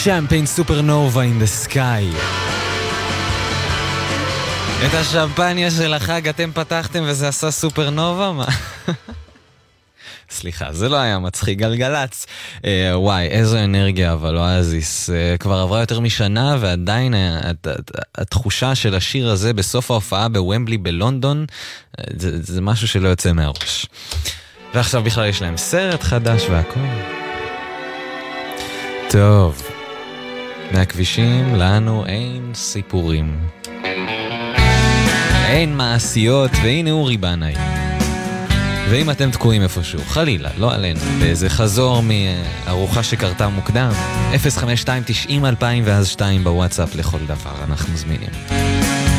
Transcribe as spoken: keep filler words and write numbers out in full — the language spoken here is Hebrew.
שמפיין סופרנובה in the sky. את השמפניה של החג אתם פתחתם וזה עשה סופרנובה? מה? סליחה, זה לא היה מצחיק, גלגלץ. אה, וואי, איזו אנרגיה, אבל אוהזיס. אה, כבר עברה יותר משנה, ועדיין אה, הת, הת, התחושה של השיר הזה בסוף ההופעה בוומבלי בלונדון, אה, זה, זה משהו שלא יוצא מהראש. ועכשיו בכלל יש להם סרט חדש והכל. טוב, מהכבישים לנו אין סיפורים. אין מעשיות, והנה אורי בנאי. ואם אתם תקועים איפשהו, חלילה, לא עלינו, באיזה חזור מארוחה שקרתה מוקדם, אפס חמש שתיים תשעים אלפיים ואז שתיים בוואטסאפ לכל דבר, אנחנו זמינים.